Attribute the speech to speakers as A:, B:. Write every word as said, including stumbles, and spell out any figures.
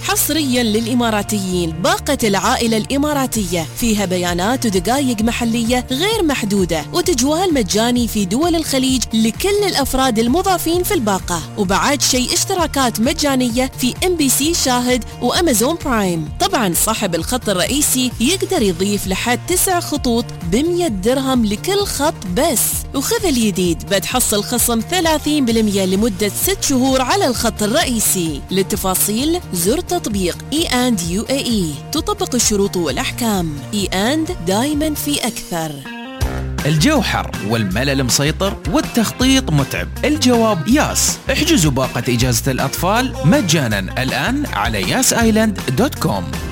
A: حصريا للإماراتيين باقة العائلة الإماراتية فيها بيانات ودقائق محلية غير محدودة وتجوال مجاني في دول الخليج لكل الأفراد المضافين في الباقة، وبعد شيء اشتراكات مجانية في إم بي سي شاهد وأمازون برايم. طبعا صاحب الخط الرئيسي يقدر يضيف لحد تسع خطوط بمية درهم لكل خط بس. وخذ الجديد بتحصل خصم ثلاثين بالمية لمدة ست شهور على الخط الرئيسي. للتفاصيل زر تطبيق اي اند يو اي اي، تطبق الشروط والأحكام. اي اند دايما في أكثر.
B: الجو حر والملل مسيطر والتخطيط متعب، الجواب ياس. احجزوا باقة إجازة الأطفال مجانا الآن على ياس آيلاند دوت كوم.